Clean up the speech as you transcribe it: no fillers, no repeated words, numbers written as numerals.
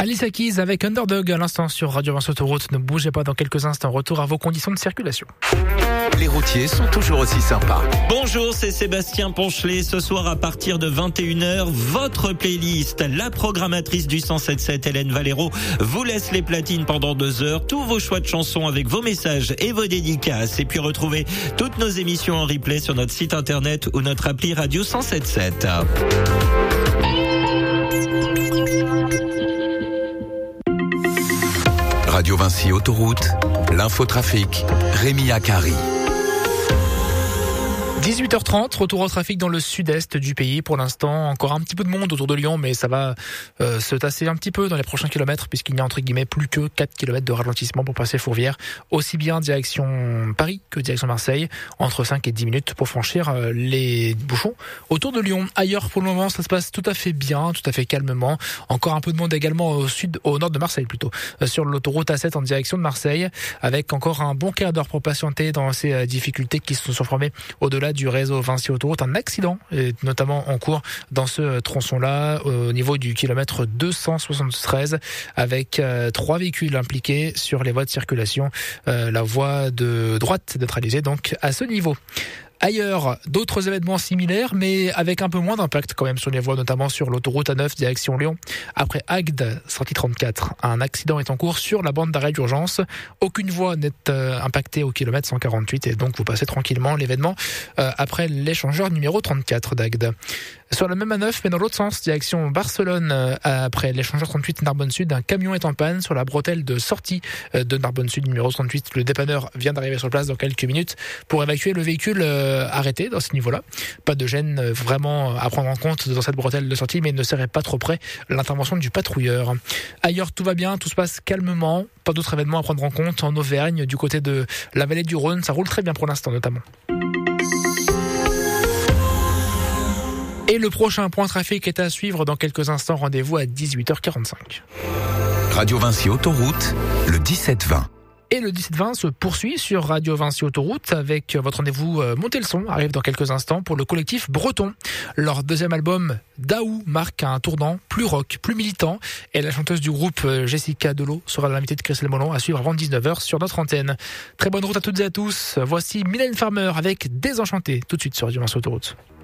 Alicia Keys avec Underdog à l'instant sur Radio Vinci Autoroute. Ne bougez pas, dans quelques instants, retour à vos conditions de circulation. Les routiers sont toujours aussi sympas. Bonjour, c'est Sébastien Ponchelet. Ce soir à partir de 21h, votre playlist, la programmatrice du 107.7, Hélène Valero, vous laisse les platines pendant 2 heures. Tous vos choix de chansons avec vos messages et vos dédicaces. Et puis retrouvez toutes nos émissions en replay sur notre site internet ou notre appli Radio 107.7. Radio Vinci Autoroute, l'infotrafic, Rémi Akari. 18h30, retour au trafic dans le sud-est du pays. Pour l'instant, encore un petit peu de monde autour de Lyon, mais ça va se tasser un petit peu dans les prochains kilomètres, puisqu'il n'y a entre guillemets plus que 4 km de ralentissement pour passer Fourvière, aussi bien direction Paris que direction Marseille, entre 5 et 10 minutes pour franchir les bouchons autour de Lyon. Ailleurs, pour le moment, ça se passe tout à fait bien, tout à fait calmement. Encore un peu de monde également au nord de Marseille plutôt, sur l'autoroute A7 en direction de Marseille, avec encore un bon quart d'heure pour patienter dans ces difficultés qui se sont formées au-delà du réseau Vinci Autoroute. Un accident est notamment en cours dans ce tronçon-là au niveau du kilomètre 273 avec 3 véhicules impliqués sur les voies de circulation. La voie de droite neutralisée donc à ce niveau. Ailleurs, d'autres événements similaires, mais avec un peu moins d'impact quand même sur les voies, notamment sur l'autoroute A9 direction Lyon. Après Agde, sortie 34, un accident est en cours sur la bande d'arrêt d'urgence. Aucune voie n'est impactée au kilomètre 148 et donc vous passez tranquillement l'événement après l'échangeur numéro 34 d'Agde. Sur la même A9, mais dans l'autre sens, direction Barcelone, après l'échangeur 38 Narbonne Sud, un camion est en panne sur la bretelle de sortie de Narbonne Sud numéro 38. Le dépanneur vient d'arriver sur place dans quelques minutes pour évacuer le véhicule arrêté dans ce niveau-là. Pas de gêne vraiment à prendre en compte dans cette bretelle de sortie, mais ne serait pas trop près l'intervention du patrouilleur. Ailleurs, tout va bien, tout se passe calmement. Pas d'autres événements à prendre en compte en Auvergne, du côté de la vallée du Rhône. Ça roule très bien pour l'instant, notamment. Et le prochain point trafic est à suivre dans quelques instants. Rendez-vous à 18h45. Radio Vinci Autoroute, le 17-20. Et le 17-20 se poursuit sur Radio Vinci Autoroute avec votre rendez-vous Montez le son, arrive dans quelques instants pour le collectif Breton. Leur deuxième album, Daou, marque un tournant plus rock, plus militant. Et la chanteuse du groupe, Jessica Delot, sera l'invitée de Christelle Molon à suivre avant 19h sur notre antenne. Très bonne route à toutes et à tous. Voici Mylène Farmer avec Désenchanté, tout de suite sur Radio Vinci Autoroute.